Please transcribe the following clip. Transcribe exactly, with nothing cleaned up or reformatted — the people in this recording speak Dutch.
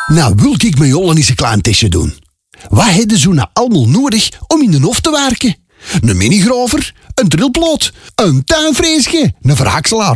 Nou wil ik mijn jollen eens een klein testje doen. Wat hebben ze nou allemaal nodig om in de hof te werken? Een minigraver, een trilploot, een tuinfreesje, een verhakselaar